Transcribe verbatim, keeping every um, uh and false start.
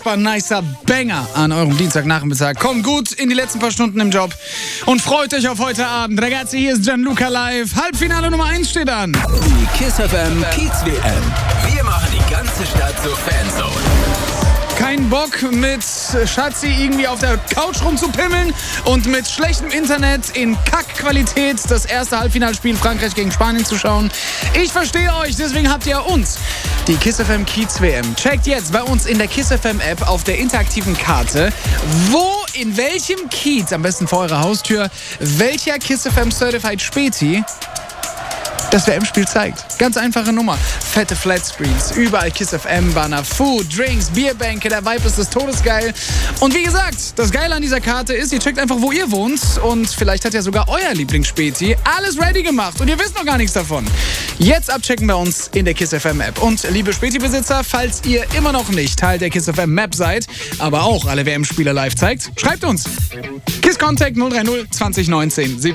Nicer Banger an eurem Dienstagnachmittag. Kommt gut in die letzten paar Stunden im Job und freut euch auf heute Abend. Ragazzi, hier ist Gianluca live. Halbfinale Nummer eins steht an. Die KISS F M Kiez W M. Wir machen die ganze Stadt zur Fanzone. Kein Bock mit Schatzi irgendwie auf der Couch rumzupimmeln und mit schlechtem Internet in Kackqualität das erste Halbfinalspiel Frankreich gegen Spanien zu schauen. Ich verstehe euch, deswegen habt ihr uns die KISS F M Kiez W M. Checkt jetzt bei uns in der KISS F M App auf der interaktiven Karte, wo, in welchem Kiez, am besten vor eurer Haustür, welcher KISS F M Certified Späti das W M-Spiel zeigt. Ganz einfache Nummer. Fette Flatscreens, überall KISS F M-Banner, Food, Drinks, Bierbänke, der Vibe ist des Todes geil. Und wie gesagt, das Geile an dieser Karte ist, ihr checkt einfach, wo ihr wohnt und vielleicht hat ja sogar euer Lieblingsspäti alles ready gemacht und ihr wisst noch gar nichts davon. Jetzt abchecken bei uns in der KISS F M-App. Und liebe Späti-Besitzer, falls ihr immer noch nicht Teil der KISS F M-Map seid, aber auch alle W M-Spiele live zeigt, schreibt uns. KISS Contact null drei null zwanzig neunzehn